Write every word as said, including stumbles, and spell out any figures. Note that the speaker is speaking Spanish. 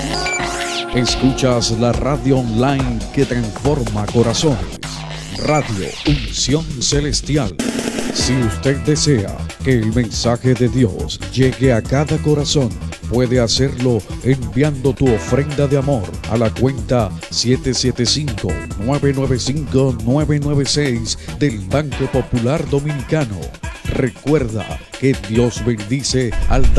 Escuchas la radio online que transforma corazones. Radio Unción Celestial. Si usted desea que el mensaje de Dios llegue a cada corazón, puede hacerlo enviando tu ofrenda de amor a la cuenta siete siete cinco, nueve nueve cinco, nueve nueve seis del Banco Popular Dominicano. Recuerda que Dios bendice al